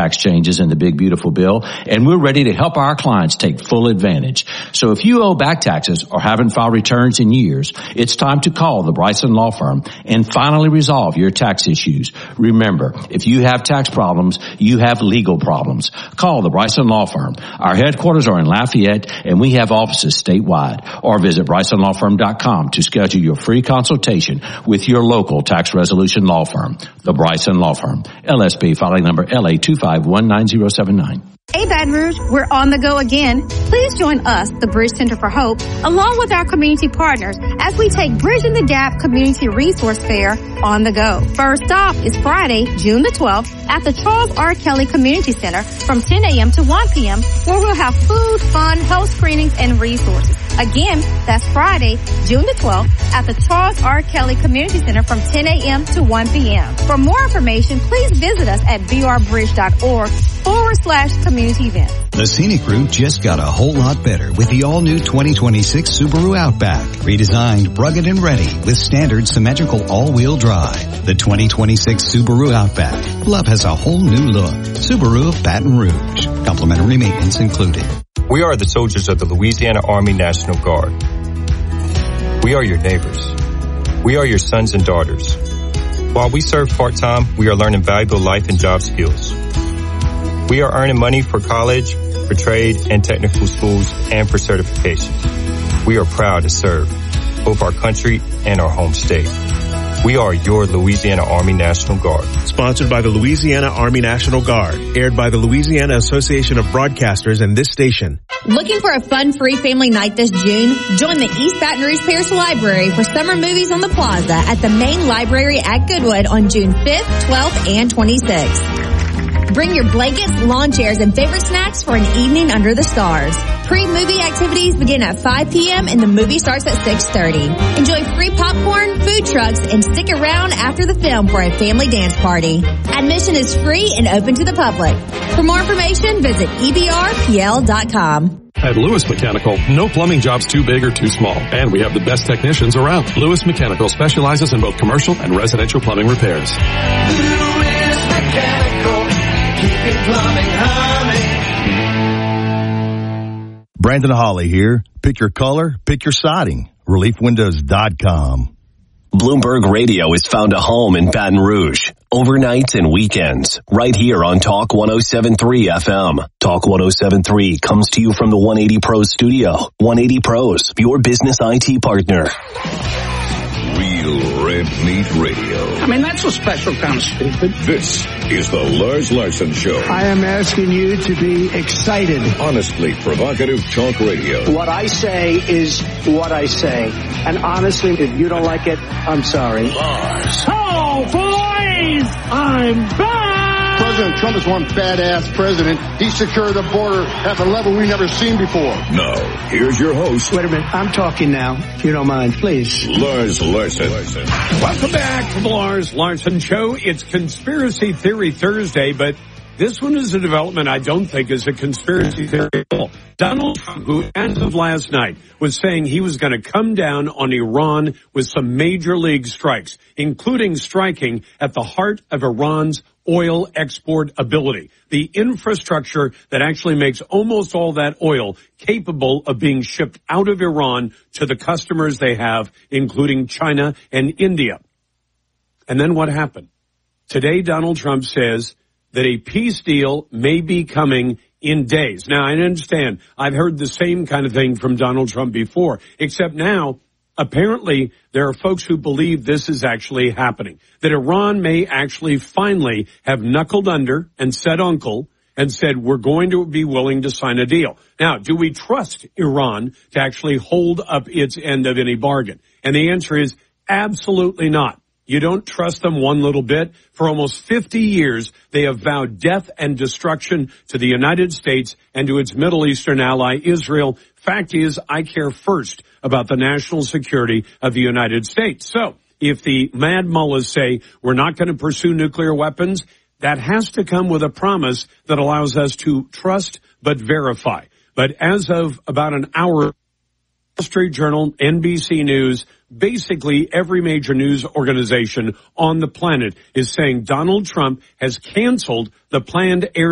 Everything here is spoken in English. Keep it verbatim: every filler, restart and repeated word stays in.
tax changes in the big, beautiful bill, and we're ready to help our clients take full advantage. So if you owe back taxes or haven't filed returns in years, it's time to call the Bryson Law Firm and finally resolve your tax issues. Remember, if you have tax problems, you have legal problems. Call the Bryson Law Firm. Our headquarters are in Lafayette, and we have offices statewide. Or visit bryson law firm dot com to schedule your free consultation with your local tax resolution law firm. The Bryson Law Firm. L S B filing number L A two five one nine zero seven nine. Hey, Baton Rouge, we're on the go again. Please join us, the Bridge Center for Hope, along with our community partners as we take Bridging the Gap Community Resource Fair on the go. First stop is Friday, June the twelfth at the Charles R. Kelly Community Center from ten a.m. to one p.m. where we'll have food, fun, health screenings, and resources. Again, that's Friday, June the twelfth at the Charles R. Kelly Community Center from ten a.m. to one p.m. For more information, please visit us at b r bridge dot org forward slash community event. The scenic route just got a whole lot better with the all-new twenty twenty-six Subaru Outback. Redesigned, rugged, and ready with standard symmetrical all-wheel drive. The twenty twenty-six Subaru Outback. Love has a whole new look. Subaru of Baton Rouge. Complimentary maintenance included. We are the soldiers of the Louisiana Army National Guard. We are your neighbors. We are your sons and daughters. While we serve part-time, we are learning valuable life and job skills. We are earning money for college, for trade and technical schools, and for certifications. We are proud to serve both our country and our home state. We are your Louisiana Army National Guard. Sponsored by the Louisiana Army National Guard. Aired by the Louisiana Association of Broadcasters and this station. Looking for a fun, free family night this June? Join the East Baton Rouge Parish Library for summer movies on the plaza at the main library at Goodwood on June fifth, twelfth, and twenty-sixth. Bring your blankets, lawn chairs, and favorite snacks for an evening under the stars. Pre-movie activities begin at five p.m. and the movie starts at six thirty. Enjoy free popcorn, food trucks, and stick around after the film for a family dance party. Admission is free and open to the public. For more information, visit e b r p l dot com. At Lewis Mechanical, no plumbing job's too big or too small, and we have the best technicians around. Lewis Mechanical specializes in both commercial and residential plumbing repairs. Lewis Mechanical, keeping plumbing humming. Brandon Hawley here. Pick your color, pick your siding. relief windows dot com. Bloomberg Radio has found a home in Baton Rouge. Overnights and weekends. Right here on Talk one oh seven point three F M. Talk one oh seven point three comes to you from the one eighty Pros studio. one eighty Pros, your business I T partner. Real Red Meat Radio. I mean, that's a special kind of stupid. This is the Lars Larson Show. I am asking you to be excited. Honestly provocative talk radio. What I say is what I say. And honestly, if you don't like it, I'm sorry. Lars. Oh, boys! I'm back! President Trump is one badass president. He secured the border at a level we've never seen before. Now, here's your host. Wait a minute. I'm talking now. If you don't mind, please. Lars Larson. Welcome back to the Lars Larson Show. It's Conspiracy Theory Thursday, but this one is a development I don't think is a conspiracy theory at all. Donald Trump, who as of last night was saying he was going to come down on Iran with some major league strikes, including striking at the heart of Iran's oil export ability, the infrastructure that actually makes almost all that oil capable of being shipped out of Iran to the customers they have, including China and India. And then what happened? Today, Donald Trump says that a peace deal may be coming in days. Now, I understand. I've heard the same kind of thing from Donald Trump before, except now, apparently, there are folks who believe this is actually happening, that Iran may actually finally have knuckled under and said uncle and said, we're going to be willing to sign a deal. Now, do we trust Iran to actually hold up its end of any bargain? And the answer is absolutely not. You don't trust them one little bit. For almost fifty years, they have vowed death and destruction to the United States and to its Middle Eastern ally, Israel. Fact is, I care first about the national security of the United States. So if the mad mullahs say we're not going to pursue nuclear weapons, that has to come with a promise that allows us to trust but verify. But as of about an hour, Wall Street Journal, N B C News, basically every major news organization on the planet is saying Donald Trump has canceled the planned air